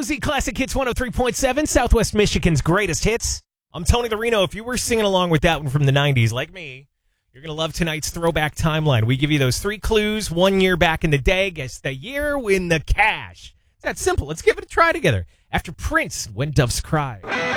Josie Classic Hits 103.7, Southwest Michigan's greatest hits. I'm Tony Larino. If you were singing along with that one from the 90s, like me, you're going to love tonight's throwback timeline. We give you those 3 clues, 1 year back in the day. Guess the year, win the cash. It's that simple. Let's give it a try together. After Prince, When Doves Cry.